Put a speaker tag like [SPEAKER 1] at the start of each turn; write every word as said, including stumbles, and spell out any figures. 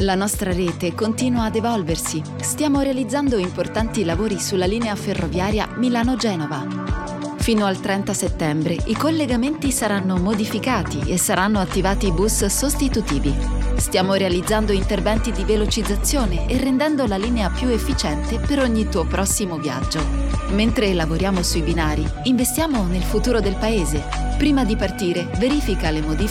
[SPEAKER 1] La nostra rete continua ad evolversi. Stiamo realizzando importanti lavori sulla linea ferroviaria Milano-Genova. Fino al trenta settembre i collegamenti saranno modificati e saranno attivati bus sostitutivi. Stiamo realizzando interventi di velocizzazione e rendendo la linea più efficiente per ogni tuo prossimo viaggio. Mentre lavoriamo sui binari, investiamo nel futuro del paese. Prima di partire, verifica le modifiche